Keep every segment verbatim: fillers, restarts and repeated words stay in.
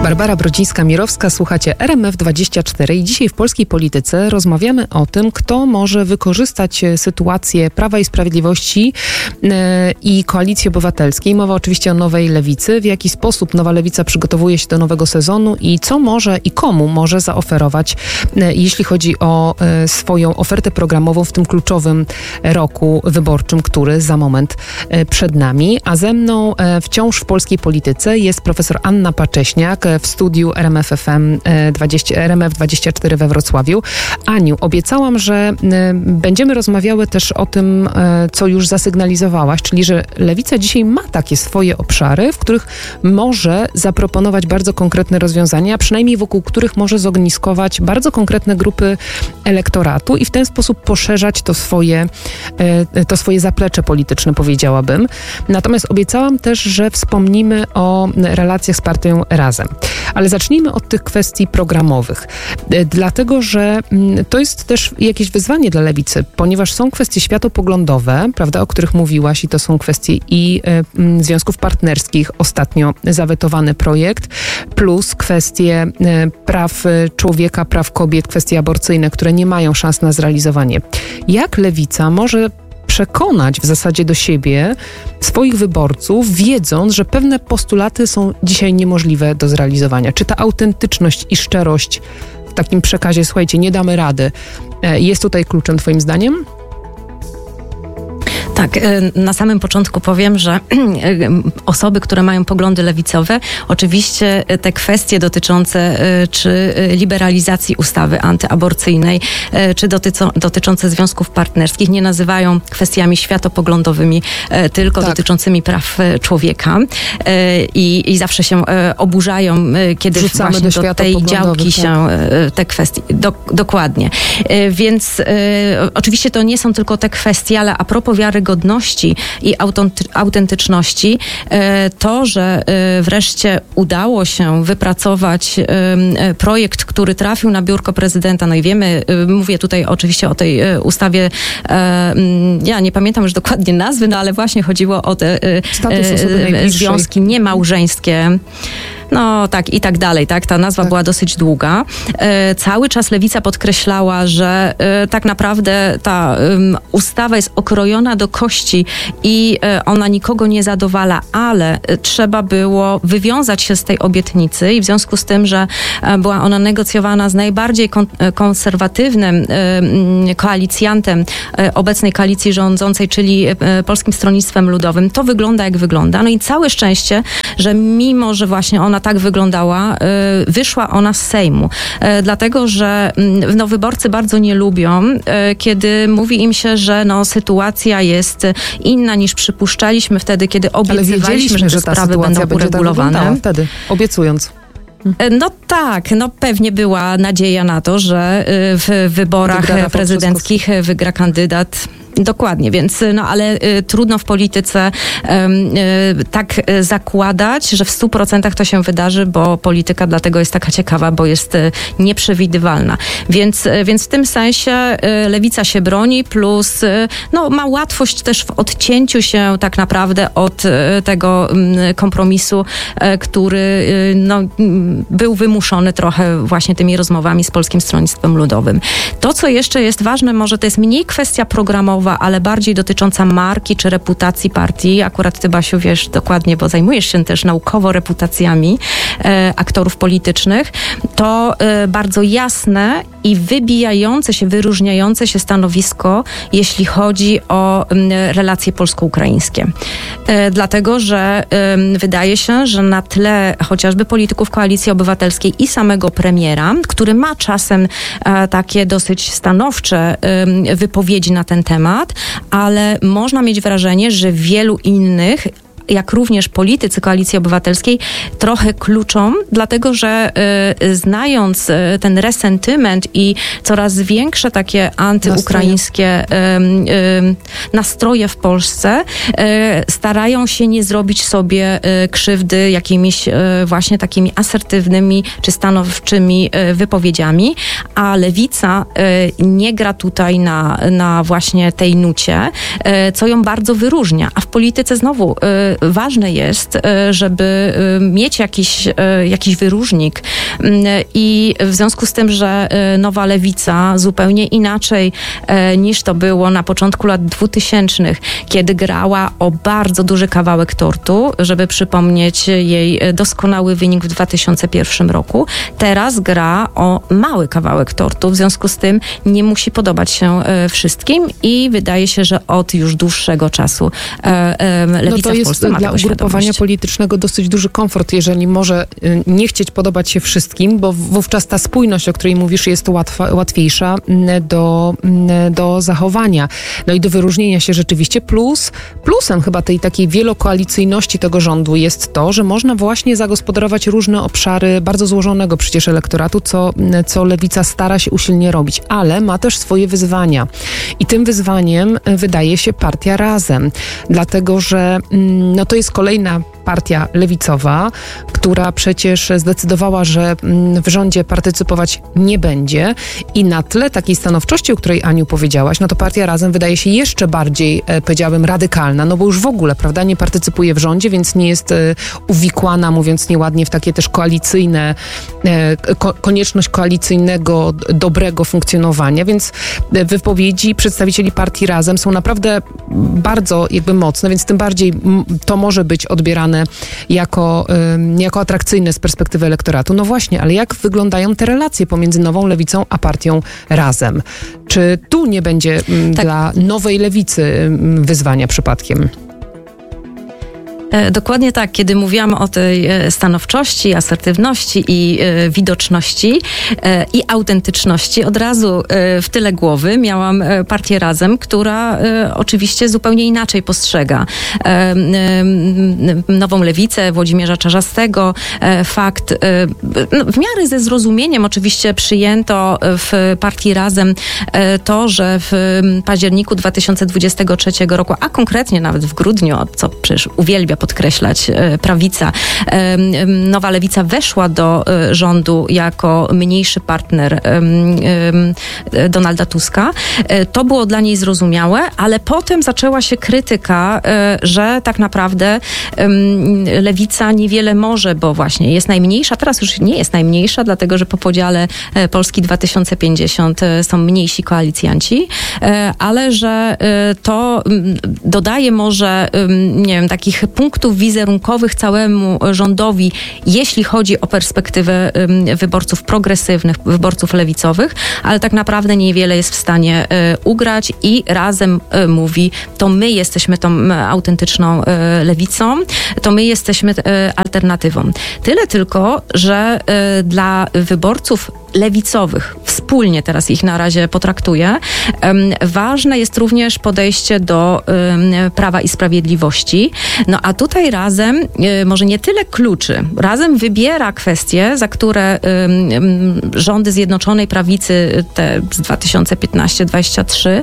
Barbara Brodzińska-Mirowska, słuchacie R M F dwadzieścia cztery i dzisiaj w polskiej polityce rozmawiamy o tym, kto może wykorzystać sytuację Prawa i Sprawiedliwości yy, i Koalicji Obywatelskiej. Mowa oczywiście o Nowej Lewicy. W jaki sposób Nowa Lewica przygotowuje się do nowego sezonu i co może i komu może zaoferować, yy, jeśli chodzi o yy, swoją ofertę programową w tym kluczowym roku wyborczym, który za moment yy, przed nami. A ze mną yy, wciąż w polskiej polityce jest profesor Anna Pacześniak w studiu R M F F M dwadzieścia, R M F dwadzieścia cztery we Wrocławiu. Aniu, obiecałam, że będziemy rozmawiały też o tym, co już zasygnalizowałaś, czyli że Lewica dzisiaj ma takie swoje obszary, w których może zaproponować bardzo konkretne rozwiązania, a przynajmniej wokół których może zogniskować bardzo konkretne grupy elektoratu i w ten sposób poszerzać to swoje, to swoje zaplecze polityczne, powiedziałabym. Natomiast obiecałam też, że wspomnimy o relacjach z partią Razem. Ale zacznijmy od tych kwestii programowych. Dlatego, że to jest też jakieś wyzwanie dla Lewicy, ponieważ są kwestie światopoglądowe, prawda, o których mówiłaś, i to są kwestie i y, związków partnerskich, ostatnio zawetowany projekt, plus kwestie y, praw człowieka, praw kobiet, kwestie aborcyjne, które nie mają szans na zrealizowanie. Jak Lewica może przekonać w zasadzie do siebie swoich wyborców, wiedząc, że pewne postulaty są dzisiaj niemożliwe do zrealizowania? Czy ta autentyczność i szczerość w takim przekazie, słuchajcie, nie damy rady, jest tutaj kluczem twoim zdaniem? Tak, na samym początku powiem, że osoby, które mają poglądy lewicowe, oczywiście te kwestie dotyczące czy liberalizacji ustawy antyaborcyjnej, czy dotyco, dotyczące związków partnerskich nie nazywają kwestiami światopoglądowymi, tylko tak. dotyczącymi praw człowieka. I, i zawsze się oburzają, kiedy Wrzucamy właśnie do, do tej działki tak. się te kwestie. Do, dokładnie. Więc oczywiście to nie są tylko te kwestie, ale a propos wiarygodności, godności i autentyczności, to, że wreszcie udało się wypracować projekt, który trafił na biurko prezydenta, no i wiemy, mówię tutaj oczywiście o tej ustawie, ja nie pamiętam już dokładnie nazwy, no ale właśnie chodziło o te związki niemałżeńskie. No tak i tak dalej, tak? Ta nazwa tak. była dosyć długa. E, cały czas Lewica podkreślała, że e, tak naprawdę ta um, ustawa jest okrojona do kości i e, ona nikogo nie zadowala, ale e, trzeba było wywiązać się z tej obietnicy i w związku z tym, że e, była ona negocjowana z najbardziej kon, e, konserwatywnym e, koalicjantem e, obecnej koalicji rządzącej, czyli e, Polskim Stronnictwem Ludowym, to wygląda jak wygląda. No i całe szczęście, że mimo, że właśnie ona tak wyglądała, wyszła ona z Sejmu. Dlatego, że no, wyborcy bardzo nie lubią, kiedy mówi im się, że no, sytuacja jest inna niż przypuszczaliśmy wtedy, kiedy obiecywaliśmy, że te sprawy będą uregulowane. Tak wtedy, obiecując. No tak, no pewnie była nadzieja na to, że w wyborach wygra prezydenckich wygra kandydat. Dokładnie, więc no ale y, trudno w polityce y, y, tak y, zakładać, że w stu procentach to się wydarzy, bo polityka dlatego jest taka ciekawa, bo jest y, nieprzewidywalna. Więc, y, więc w tym sensie y, Lewica się broni, plus y, no, ma łatwość też w odcięciu się tak naprawdę od y, tego y, kompromisu, y, który y, no, y, był wymuszony trochę właśnie tymi rozmowami z Polskim Stronnictwem Ludowym. To, co jeszcze jest ważne, może to jest mniej kwestia programowa, ale bardziej dotycząca marki czy reputacji partii. Akurat ty, Basiu, wiesz dokładnie, bo zajmujesz się też naukowo reputacjami e, aktorów politycznych. To e, bardzo jasne i wybijające się, wyróżniające się stanowisko, jeśli chodzi o m, relacje polsko-ukraińskie. E, dlatego, że e, wydaje się, że na tle chociażby polityków Koalicji Obywatelskiej i samego premiera, który ma czasem e, takie dosyć stanowcze e, wypowiedzi na ten temat, ale można mieć wrażenie, że wielu innych, jak również politycy Koalicji Obywatelskiej, trochę kluczą, dlatego że y, znając y, ten resentyment i coraz większe takie antyukraińskie y, y, nastroje w Polsce, y, starają się nie zrobić sobie y, krzywdy jakimiś y, właśnie takimi asertywnymi czy stanowczymi y, wypowiedziami, a Lewica y, nie gra tutaj na, na właśnie tej nucie, y, co ją bardzo wyróżnia. A w polityce znowu y, ważne jest, żeby mieć jakiś, jakiś wyróżnik i w związku z tym, że Nowa Lewica zupełnie inaczej niż to było na początku lat dwutysięcznych, kiedy grała o bardzo duży kawałek tortu, żeby przypomnieć jej doskonały wynik w dwa tysiące pierwszym roku. Teraz gra o mały kawałek tortu, w związku z tym nie musi podobać się wszystkim i wydaje się, że od już dłuższego czasu Lewica no to jest w Polsce ma dla ugrupowania politycznego dosyć duży komfort, jeżeli może nie chcieć podobać się wszystkim, bo wówczas ta spójność, o której mówisz, jest łatwa, łatwiejsza do, do zachowania. No i do wyróżnienia się rzeczywiście. Plus, plusem chyba tej takiej wielokoalicyjności tego rządu jest to, że można właśnie zagospodarować różne obszary bardzo złożonego przecież elektoratu, co, co Lewica stara się usilnie robić, ale ma też swoje wyzwania. I tym wyzwaniem wydaje się partia Razem, dlatego że no, to jest kolejna partia lewicowa, która przecież zdecydowała, że w rządzie partycypować nie będzie i na tle takiej stanowczości, o której Aniu powiedziałaś, no to partia Razem wydaje się jeszcze bardziej, powiedziałabym, radykalna, no bo już w ogóle, prawda, nie partycypuje w rządzie, więc nie jest uwikłana, mówiąc nieładnie, w takie też koalicyjne, ko- konieczność koalicyjnego, dobrego funkcjonowania, więc wypowiedzi przedstawicieli partii Razem są naprawdę bardzo jakby mocne, więc tym bardziej to może być odbierane jako, jako atrakcyjne z perspektywy elektoratu. No właśnie, ale jak wyglądają te relacje pomiędzy Nową Lewicą a partią Razem? Czy tu nie będzie tak dla Nowej Lewicy wyzwania przypadkiem? Dokładnie tak. Kiedy mówiłam o tej stanowczości, asertywności i e, widoczności e, i autentyczności, od razu e, w tyle głowy miałam partię Razem, która e, oczywiście zupełnie inaczej postrzega e, e, Nową Lewicę, Włodzimierza Czarzastego. E, fakt, e, no, w miarę ze zrozumieniem oczywiście przyjęto w partii Razem e, to, że w październiku dwa tysiące dwudziestego trzeciego roku, a konkretnie nawet w grudniu, co przecież uwielbia podkreślać prawica, Nowa Lewica weszła do rządu jako mniejszy partner Donalda Tuska. To było dla niej zrozumiałe, ale potem zaczęła się krytyka, że tak naprawdę Lewica niewiele może, bo właśnie jest najmniejsza, teraz już nie jest najmniejsza, dlatego że po podziale Polski dwa tysiące pięćdziesiąt są mniejsi koalicjanci, ale że to dodaje może, nie wiem, takich punktów wizerunkowych całemu rządowi, jeśli chodzi o perspektywę wyborców progresywnych, wyborców lewicowych, ale tak naprawdę niewiele jest w stanie ugrać i Razem mówi, to my jesteśmy tą autentyczną lewicą, to my jesteśmy alternatywą. Tyle tylko, że dla wyborców lewicowych, wspólnie teraz ich na razie potraktuję, ważne jest również podejście do Prawa i Sprawiedliwości. No a tutaj Razem może nie tyle kluczy. Razem wybiera kwestie, za które rządy Zjednoczonej Prawicy te z dwa tysiące piętnaście do dwudziestego trzeciego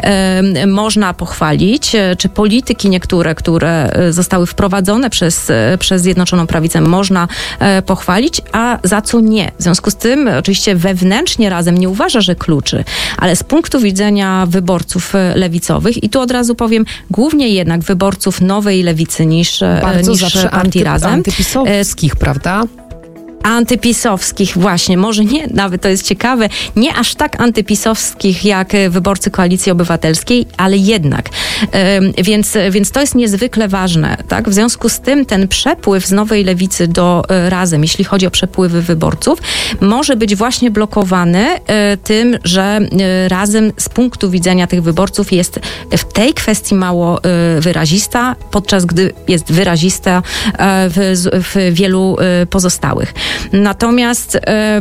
można pochwalić, czy polityki niektóre, które zostały wprowadzone przez, przez Zjednoczoną Prawicę można pochwalić, a za co nie. W związku z tym oczywiście wewnętrznie Razem nie uważa, że kluczy, ale z punktu widzenia wyborców lewicowych i tu od razu powiem, głównie jednak wyborców Nowej Lewicy niż, Bardzo niż zawsze partii anty, Razem. Antypisowskich, prawda? Antypisowskich, właśnie, może nie, nawet to jest ciekawe, nie aż tak antypisowskich jak wyborcy Koalicji Obywatelskiej, ale jednak. Więc, więc to jest niezwykle ważne, tak? W związku z tym ten przepływ z Nowej Lewicy do Razem, jeśli chodzi o przepływy wyborców, może być właśnie blokowany tym, że Razem z punktu widzenia tych wyborców jest w tej kwestii mało wyrazista, podczas gdy jest wyrazista w, w wielu pozostałych. Natomiast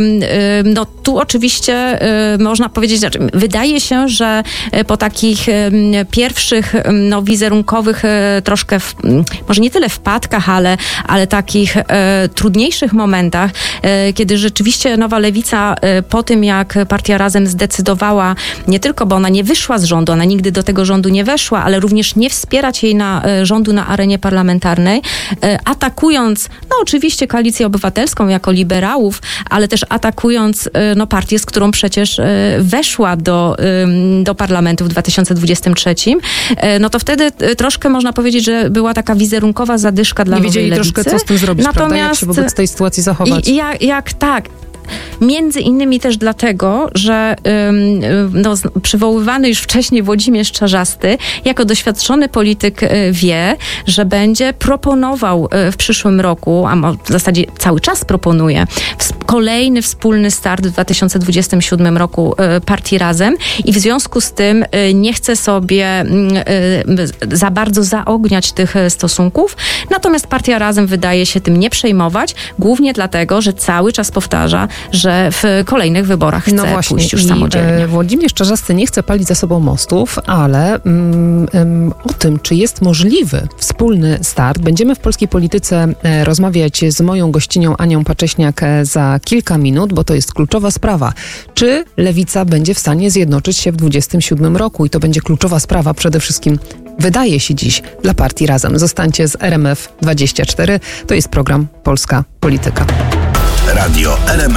no, tu oczywiście można powiedzieć, znaczy, wydaje się, że po takich pierwszych no, wizerunkowych troszkę, w, może nie tyle wpadkach, ale, ale takich trudniejszych momentach kiedy rzeczywiście Nowa Lewica po tym, jak Partia Razem zdecydowała, nie tylko, bo ona nie wyszła z rządu, ona nigdy do tego rządu nie weszła, ale również nie wspierać jej na rządu na arenie parlamentarnej, atakując, no oczywiście Koalicję Obywatelską jako liberałów, ale też atakując no, partię, z którą przecież weszła do, do parlamentu w dwa tysiące dwudziestym trzecim, no to wtedy troszkę można powiedzieć, że była taka wizerunkowa zadyszka dla nie Nowej Lewicy. Troszkę co z tym zrobić, Natomiast, prawda? Jak się wobec tej sytuacji zachować? I, jak, jak tak. Między innymi też dlatego, że ym, no, przywoływany już wcześniej Włodzimierz Czarzasty jako doświadczony polityk wie, że będzie proponował w przyszłym roku, a w zasadzie cały czas proponuje, kolejny wspólny start w dwa tysiące dwudziestym siódmym roku Partii Razem i w związku z tym nie chce sobie za bardzo zaogniać tych stosunków. Natomiast Partia Razem wydaje się tym nie przejmować, głównie dlatego, że cały czas powtarza, że w kolejnych wyborach chce no właśnie, pójść już i samodzielnie. Włodzimierz Czarzasty nie chce palić za sobą mostów, ale mm, mm, o tym, czy jest możliwy wspólny start, będziemy w polskiej polityce e, rozmawiać z moją gościnią Anią Pacześniak e, za kilka minut, bo to jest kluczowa sprawa. Czy Lewica będzie w stanie zjednoczyć się w dwudziestym siódmym roku? I to będzie kluczowa sprawa przede wszystkim, wydaje się dziś, dla Partii Razem. Zostańcie z R M F dwadzieścia cztery. To jest program Polska Polityka. Radio R M F.